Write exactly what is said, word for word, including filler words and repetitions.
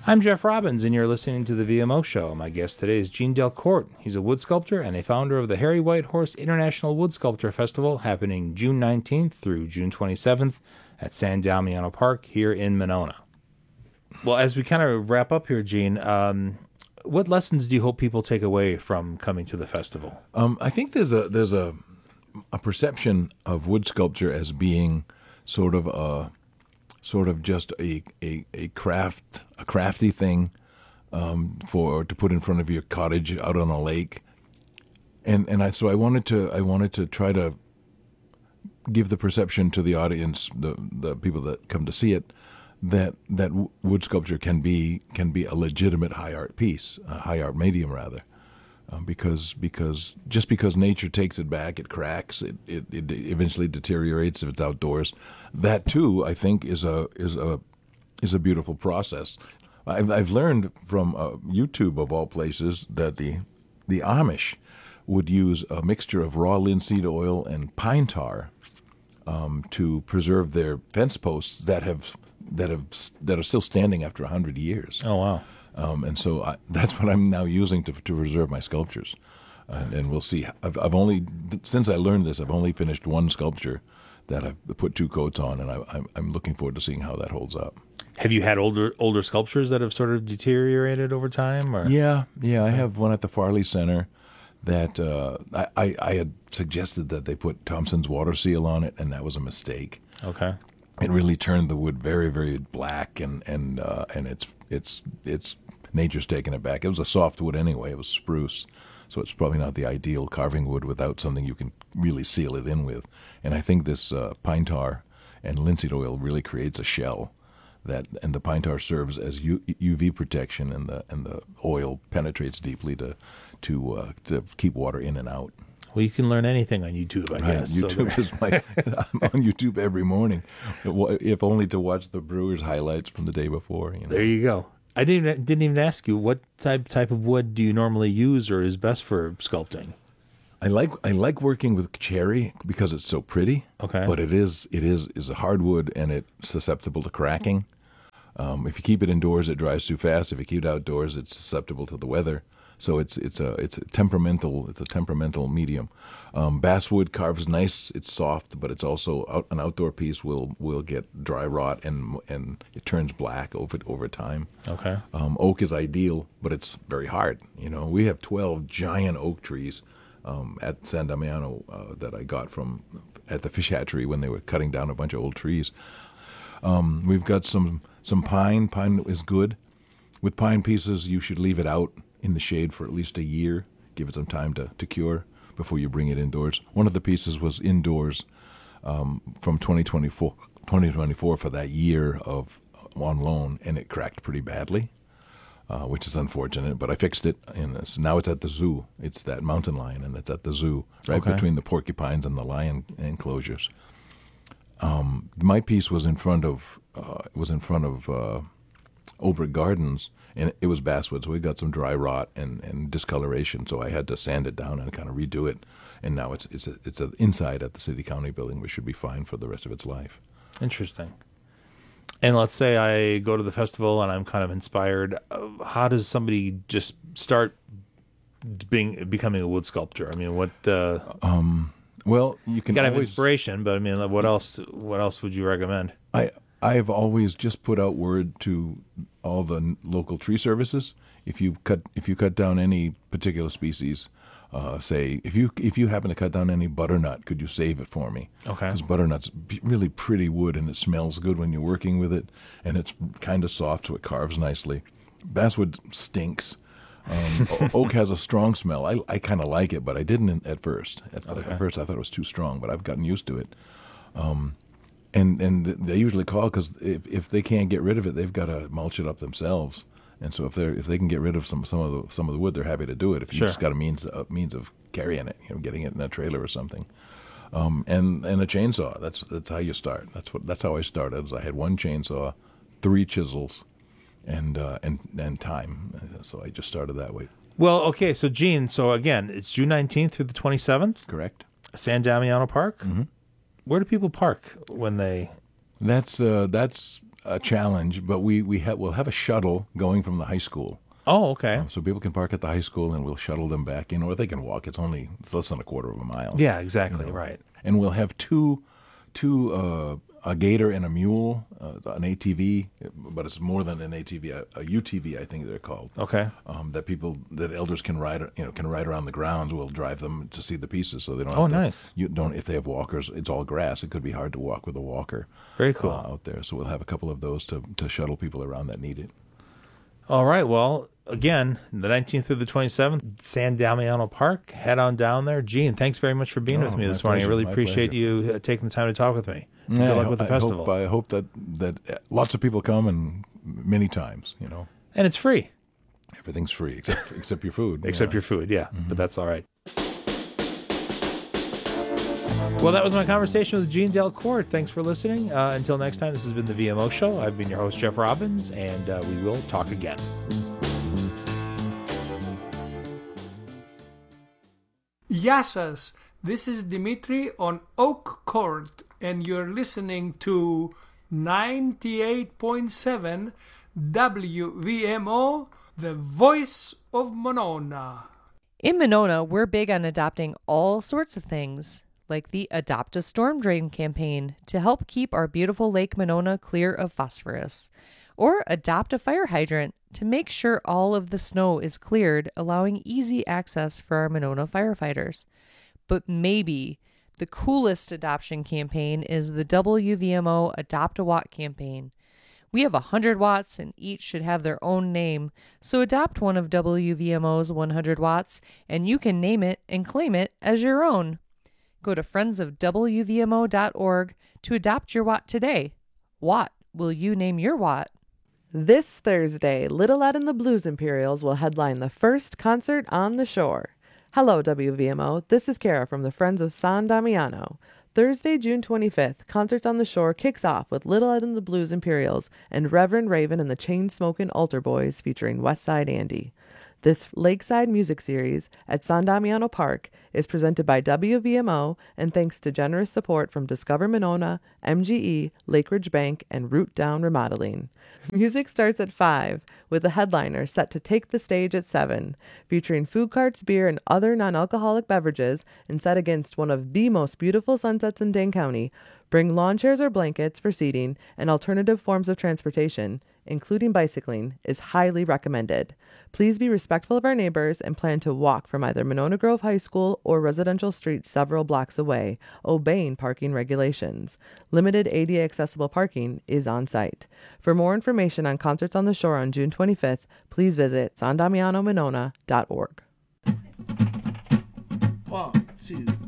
I'm Jeff Robbins, and you're listening to the V M O Show. My guest today is Gene Delcourt. He's a wood sculptor and a founder of the Harry White Horse International Wood Sculptor Festival, happening June nineteenth through June twenty-seventh at San Damiano Park here in Monona. Well, as we kind of wrap up here, Gene, um, what lessons do you hope people take away from coming to the festival? Um, I think there's a there's a a perception of wood sculpture as being sort of a sort of just a a, a craft a crafty thing um, for to put in front of your cottage out on a lake, and and I so I wanted to I wanted to try to give the perception to the audience, the the people that come to see it, that that wood sculpture can be can be a legitimate high art piece, a high art medium rather, um, because because just because nature takes it back, it cracks, it, it it eventually deteriorates if it's outdoors. That too, I think, is a is a is a beautiful process. I've I've learned from uh, YouTube of all places that the the Amish would use a mixture of raw linseed oil and pine tar um, to preserve their fence posts that have that have that are still standing after a hundred years. Oh wow! Um, and so I, that's what I'm now using to to preserve my sculptures, and, and we'll see. I've, I've only since I learned this, I've only finished one sculpture that I've put two coats on, and I, I'm I'm looking forward to seeing how that holds up. Have you had older older sculptures that have sort of deteriorated over time? Or? Yeah, yeah. I have one at the Farley Center that uh, I, I I had suggested that they put Thompson's water seal on it, and that was a mistake. Okay. It really turned the wood very, very black, and and uh, and it's it's it's nature's taken it back. It was a soft wood anyway. It was spruce, so it's probably not the ideal carving wood without something you can really seal it in with. And I think this uh, pine tar and linseed oil really creates a shell that, and the pine tar serves as U, UV protection, and the and the oil penetrates deeply to to uh, to keep water in and out. Well, you can learn anything on YouTube, I Right. guess. YouTube so is my. I'm on YouTube every morning, if only to watch the Brewers highlights from the day before. You know? There you go. I didn't didn't even ask you, what type type of wood do you normally use or is best for sculpting? I like I like working with cherry because it's so pretty. Okay. But it is it is is a hardwood, and it's susceptible to cracking. Um, if you keep it indoors, it dries too fast. If you keep it outdoors, it's susceptible to the weather. So it's it's a it's a temperamental it's a temperamental medium. Um, basswood carves nice. It's soft, but it's also out, an outdoor piece will will get dry rot, and and it turns black over over time. Okay. Um, oak is ideal, but it's very hard. You know, we have twelve giant oak trees um, at San Damiano uh, that I got from at the fish hatchery when they were cutting down a bunch of old trees. Um, we've got some some pine. Pine is good. With pine pieces, you should leave it out in the shade for at least a year. Give it some time to, to cure before you bring it indoors. One of the pieces was indoors um, from twenty twenty-four, twenty twenty-four for that year of on loan, and it cracked pretty badly, uh, which is unfortunate. But I fixed it, and it's, now it's at the zoo. It's that mountain lion, and it's at the zoo, right Okay. between the porcupines and the lion enclosures. Um, my piece was in front of uh, was in front of uh, Olbrich Gardens, and it was basswood, so we got some dry rot and, and discoloration. So I had to sand it down and kind of redo it. And now it's it's a, it's a inside at the city county building, which should be fine for the rest of its life. Interesting. And let's say I go to the festival and I'm kind of inspired. Uh, how does somebody just start being becoming a wood sculptor? I mean, what? Uh, Um, well, you can you gotta have always, inspiration, but I mean, what else? What else would you recommend? I I've always just put out word to all the n- local tree services. If you cut if you cut down any particular species, uh, say if you if you happen to cut down any butternut, could you save it for me? Okay. Because butternut's b- really pretty wood, and it smells good when you're working with it, and it's kind of soft, so it carves nicely. Basswood stinks. Um, o- oak has a strong smell. I, I kind of like it, but I didn't in- at first. At, Okay. at first, I thought it was too strong, but I've gotten used to it. Um, and and they usually call because if if they can't get rid of it, they've got to mulch it up themselves. And so if they if they can get rid of some some of the some of the wood, they're happy to do it. If you Sure. just got a means a means of carrying it, you know, getting it in a trailer or something. Um, and and a chainsaw. That's that's how you start. That's what that's how I started. Is I had one chainsaw, three chisels, and uh, and and time. So I just started that way. Well, okay. So, Gene. So again, it's June nineteenth through the twenty-seventh, Correct. San Damiano Park. Mm-hmm. Where do people park when they? That's uh, that's a challenge, but we we have we'll have a shuttle going from the high school. Oh, okay. Um, so people can park at the high school, and we'll shuttle them back in, or they can walk. It's only it's less than a quarter of a mile. Yeah, exactly, you know. right. And we'll have two, two uh, a gator and a mule, uh, an A T V, but it's more than an A T V, a, a U T V, I think they're called. Okay. Um, that people, that elders can ride, you know, can ride around the grounds. We'll drive them to see the pieces, so they don't. Oh, have to, nice. You don't if they have walkers. It's all grass. It could be hard to walk with a walker. Very cool. Uh, out there. So we'll have a couple of those to to shuttle people around that need it. All right. Well, again, the nineteenth through the twenty-seventh, San Damiano Park. Head on down there. Gene, thanks very much for being Oh, with me my this morning. pleasure, I really my appreciate pleasure. you uh, taking the time to talk with me. Yeah, Good I luck ho- with the I festival. Hope, I hope that that lots of people come, and many times. You know, and it's free. everything's free except except your food. Except yeah. your food, yeah. Mm-hmm. But that's all right. Well, that was my conversation with Gene Delcourt. Thanks for listening. Uh, until next time, this has been the V M O Show. I've been your host, Jeff Robbins, and uh, we will talk again. Yassas, this is Dimitri on Oak Court, and you're listening to ninety-eight point seven W V M O, the voice of Monona. In Monona, we're big on adopting all sorts of things, like the Adopt a Storm Drain campaign to help keep our beautiful Lake Monona clear of phosphorus, or adopt a fire hydrant to make sure all of the snow is cleared, allowing easy access for our Monona firefighters. But maybe the coolest adoption campaign is the W V M O Adopt a Watt campaign. We have one hundred watts and each should have their own name, so adopt one of W V M O's one hundred watts and you can name it and claim it as your own. Go to friends of W V M O dot org to adopt your watt today. What will you name your watt? This Thursday, Little Ed and the Blues Imperials will headline the first concert on the shore. Hello, W V M O. This is Kara from the Friends of San Damiano. Thursday, June twenty-fifth, Concerts on the Shore kicks off with Little Ed and the Blues Imperials and Reverend Raven and the Chain-Smokin' Altar Boys featuring Westside Andy. This lakeside music series at San Damiano Park is presented by W V M O and thanks to generous support from Discover Monona, M G E, Lakeridge Bank, and Root Down Remodeling. Music starts at five, with the headliner set to take the stage at seven, featuring food carts, beer, and other non-alcoholic beverages, and set against one of the most beautiful sunsets in Dane County. Bring lawn chairs or blankets for seating, and alternative forms of transportation, including bicycling, is highly recommended. Please be respectful of our neighbors and plan to walk from either Monona Grove High School or residential streets several blocks away, obeying parking regulations. Limited A D A accessible parking is on site. For more information on Concerts on the Shore on June twenty-fifth, please visit san damiano monona dot org. One, two,